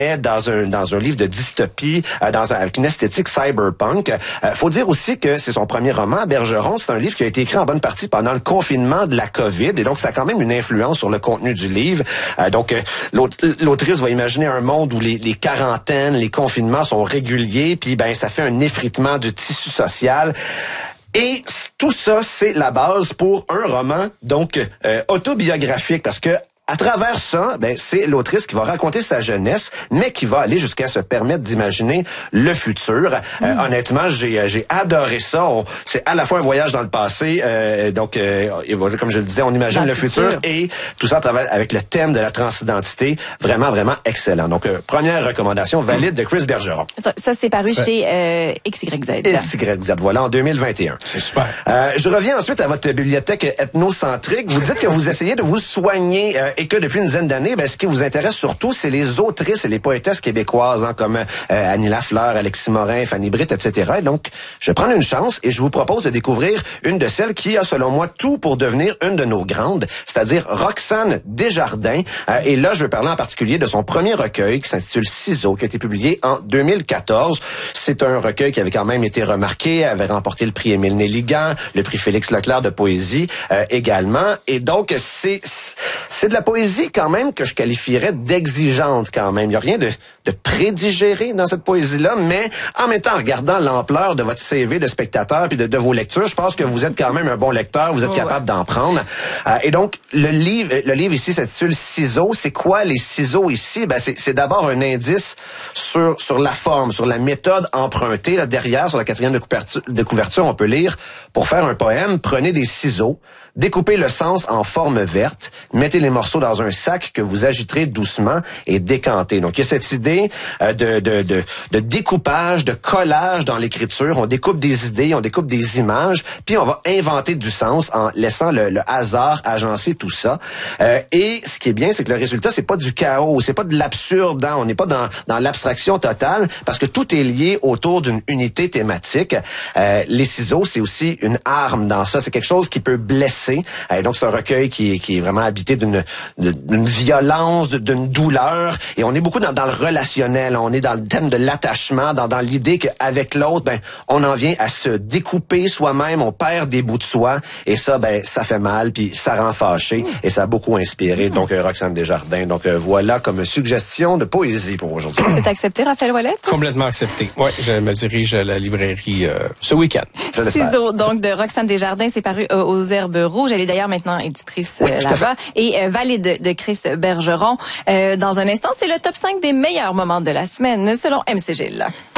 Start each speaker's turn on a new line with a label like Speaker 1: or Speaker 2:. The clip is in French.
Speaker 1: dans un livre de dystopie, avec une esthétique cyberpunk. Faut dire aussi que c'est son premier roman, Bergeron. C'est un livre qui a été écrit en bonne partie pendant le confinement de la COVID, et donc ça a quand même une influence sur le contenu du livre. L'autrice va imaginer un monde où les quarantaines, les confinements sont réguliers, puis ça fait un effritement du tissu social. Et tout ça, c'est la base pour un roman, donc autobiographique, parce que à travers ça, c'est l'autrice qui va raconter sa jeunesse, mais qui va aller jusqu'à se permettre d'imaginer le futur. Honnêtement, j'ai adoré ça. C'est à la fois un voyage dans le passé, comme je le disais, on imagine le futur, et tout ça à travers avec le thème de la transidentité. Vraiment, vraiment excellent. Donc, première recommandation valide de Chris Bergeron.
Speaker 2: Ça c'est paru chez XYZ.
Speaker 1: XYZ, voilà, en 2021.
Speaker 3: C'est super.
Speaker 1: Je reviens ensuite à votre bibliothèque ethnocentrique. Vous dites que vous essayez de vous soigner et que depuis une dizaine d'années, ce qui vous intéresse surtout, c'est les autrices et les poétesses québécoises, comme Annie Lafleur, Alexis Morin, Fanny Britt, etc. Et donc, je vais prendre une chance et je vous propose de découvrir une de celles qui a, selon moi, tout pour devenir une de nos grandes, c'est-à-dire Roxane Desjardins. Et là, je veux parler en particulier de son premier recueil qui s'intitule Ciseaux, qui a été publié en 2014. C'est un recueil qui avait quand même été remarqué, avait remporté le prix Émile Nelligan, le prix Félix Leclerc de poésie également. Et donc, c'est de la poésie quand même que je qualifierais d'exigeante quand même. Il n'y a rien de prédigéré dans cette poésie-là, mais en même temps, en regardant l'ampleur de votre CV de spectateur puis de vos lectures, je pense que vous êtes quand même un bon lecteur, vous êtes capable d'en prendre. Et donc, le livre ici s'intitule Ciseaux. C'est quoi les ciseaux ici? C'est d'abord un indice sur la forme, sur la méthode empruntée. Là, derrière, sur la 4e de couverture, on peut lire: pour faire un poème, prenez des ciseaux, découpez le sens en forme verte, mettez les morceaux dans un sac que vous agiterez doucement et décantez. Donc, il y a cette idée de découpage, de collage dans l'écriture. On découpe des idées, on découpe des images, puis on va inventer du sens en laissant le hasard agencer tout ça. Et ce qui est bien, c'est que le résultat, c'est pas du chaos, c'est pas de l'absurde, on n'est pas dans l'abstraction totale, parce que tout est lié autour d'une unité thématique. Les ciseaux, c'est aussi une arme dans ça. C'est quelque chose qui peut blesser. Et donc, c'est un recueil qui est vraiment habité d'une violence, d'une douleur. Et on est beaucoup dans le relationnel. On est dans le thème de l'attachement, dans l'idée qu'avec l'autre, on en vient à se découper soi-même. On perd des bouts de soi. Et ça, ça fait mal, puis ça rend fâché. Et ça a beaucoup inspiré. Donc, Roxane Desjardins. Donc, voilà comme suggestion de poésie pour aujourd'hui.
Speaker 2: C'est accepté, Raphaël Ouellette?
Speaker 3: Complètement accepté. Oui, je me dirige à la librairie ce week-end.
Speaker 2: Ciseaux, donc, de Roxane Desjardins. C'est paru aux Herbes Rouge. Elle est d'ailleurs maintenant éditrice là-bas. Et valide de Chris Bergeron. Dans un instant, c'est le top 5 des meilleurs moments de la semaine, selon MC Gilles.